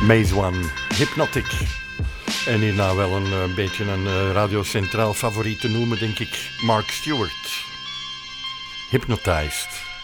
Maze One, Hypnotic. En hierna wel een beetje een Radio Centraal favoriet te noemen, denk ik, Mark Stewart. Hypnotized.